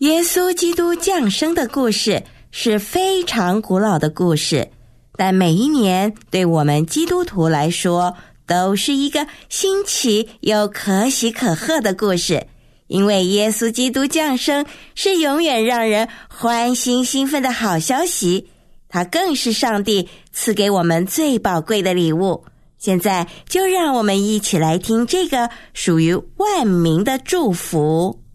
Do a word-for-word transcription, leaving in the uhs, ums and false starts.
耶稣基督降生的故事是非常古老的故事，但每一年对我们基督徒来说都是一个新奇又可喜可贺的故事，因为耶稣基督降生是永远让人欢欣兴奋的好消息，它更是上帝赐给我们最宝贵的礼物。现在就让我们一起来听这个属于万民的祝福。